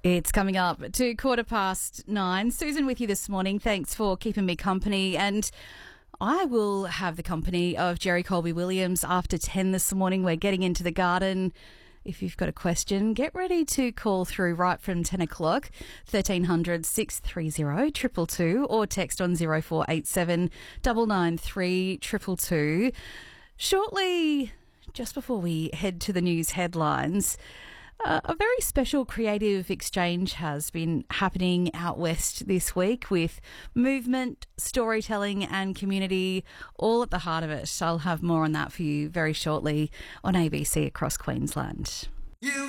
It's coming up to 9:15. Susan with you this morning. Thanks for keeping me company. And I will have the company of Jerry Colby-Williams after 10 this morning. We're getting into the garden. If you've got a question, get ready to call through right from 10 o'clock, 1300 630 222 or text on 0487 993 222. Shortly, just before we head to the news headlines, a very special creative exchange has been happening out west this week with movement, storytelling and community all at the heart of it. I'll have more on that for you very shortly on ABC Across Queensland.